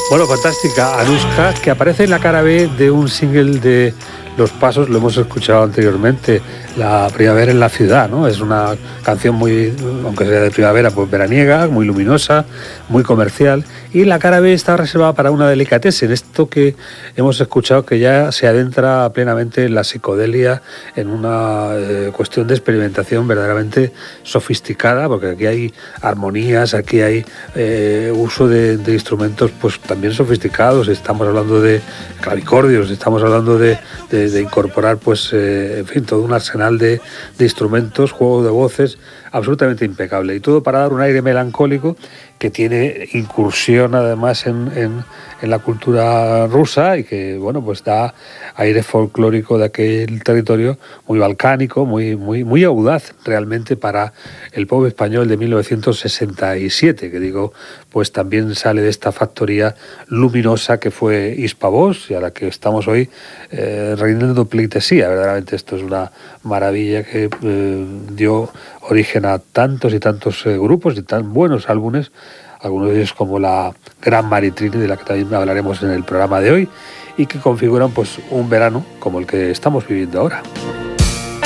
Bueno, fantástica. Anushka, que aparece en la cara B de un single de Los Pasos, lo hemos escuchado anteriormente, La primavera en la ciudad, ¿no? Es una canción muy, aunque sea de primavera, pues veraniega, muy luminosa, muy comercial. Y la cara B está reservada para una delicatessen, esto que hemos escuchado que ya se adentra plenamente en la psicodelia, en una cuestión de experimentación verdaderamente sofisticada, porque aquí hay armonías, aquí hay uso de instrumentos pues también sofisticados. Estamos hablando de clavicordios, estamos hablando de incorporar pues en fin, todo un arsenal de instrumentos, juego de voces absolutamente impecable, y todo para dar un aire melancólico que tiene incursión además en la cultura rusa, y que bueno, pues da aire folclórico de aquel territorio, muy balcánico, muy audaz realmente para el pop español de 1967, que digo, pues también sale de esta factoría luminosa que fue Hispavox, y a la que estamos hoy rindiendo pleitesía. Verdaderamente esto es una maravilla que dio origen a tantos y tantos grupos y tan buenos álbumes, algunos de ellos como la Gran Maritrini, de la que también hablaremos en el programa de hoy, y que configuran pues un verano como el que estamos viviendo ahora.